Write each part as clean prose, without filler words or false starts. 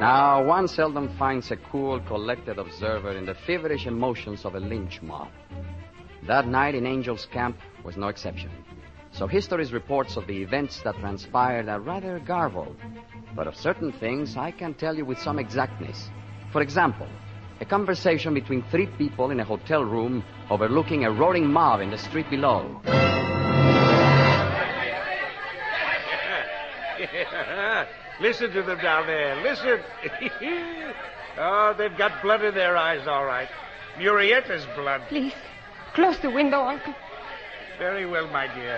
Now, one seldom finds a cool, collected observer in the feverish emotions of a lynch mob. That night in Angel's Camp was no exception. So history's reports of the events that transpired are rather garbled. But of certain things, I can tell you with some exactness. For example, a conversation between three people in a hotel room overlooking a roaring mob in the street below. Listen to them down there. Listen. Oh, they've got blood in their eyes, all right. Murrietta's blood. Please, close the window, Uncle. Very well, my dear.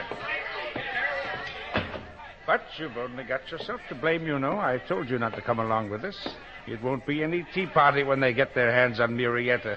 But you've only got yourself to blame, you know. I told you not to come along with us. It won't be any tea party when they get their hands on Murrieta.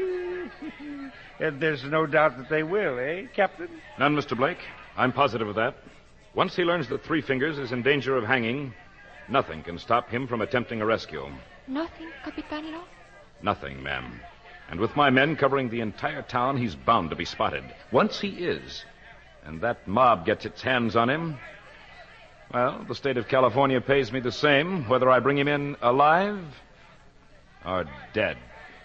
And there's no doubt that they will, eh, Captain? None, Mr. Blake. I'm positive of that. Once he learns that Three Fingers is in danger of hanging, nothing can stop him from attempting a rescue. Nothing, Capitano? Nothing, ma'am. And with my men covering the entire town, he's bound to be spotted. Once he is, and that mob gets its hands on him, well, the state of California pays me the same, whether I bring him in alive or dead.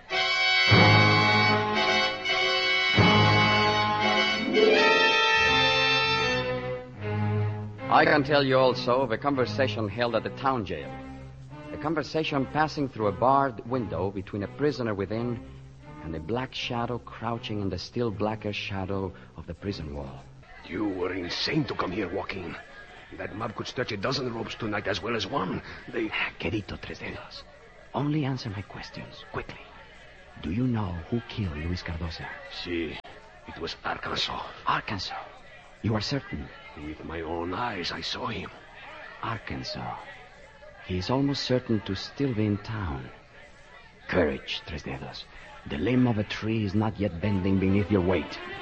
I can tell you also of a conversation held at the town jail. A conversation passing through a barred window between a prisoner within and a black shadow crouching in the still blacker shadow of the prison wall. You were insane to come here, Joaquin. That mob could stretch a dozen ropes tonight as well as one. They... Querido Tres Dedos, only answer my questions, quickly. Do you know who killed Luis Cardoza? Si, it was Arkansas. Arkansas? You are certain? With my own eyes, I saw him. Arkansas. He is almost certain to still be in town. Courage, Tres Dedos. The limb of a tree is not yet bending beneath your weight.